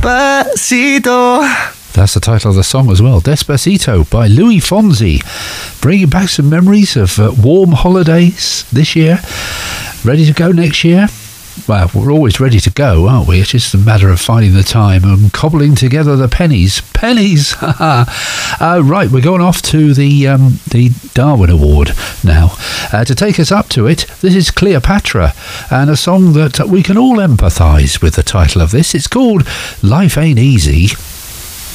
Despacito. That's the title of the song as well, Despacito by Louis Fonsi, bringing back some memories of warm holidays this year. Ready to go next year? Well, we're always ready to go, aren't we? It's just a matter of finding the time and cobbling together the pennies. Pennies! Right, we're going off to the Darwin Award now. To take us up to it, this is Cleopatra, and a song that we can all empathise with the title of this. It's called Life Ain't Easy.